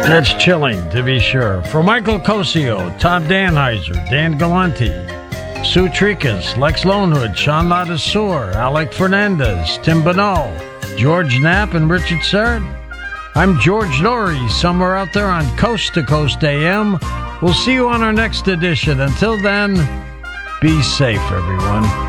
That's chilling, to be sure. For Michael Cosio, Tom Danheiser, Dan Galante, Sue Tricas, Lex Lonehood, Sean Ladassour, Alec Fernandez, Tim Bonneau, George Knapp, and Richard Serrett. I'm George Norrie, somewhere out there on Coast to Coast AM. We'll see you on our next edition. Until then, be safe, everyone.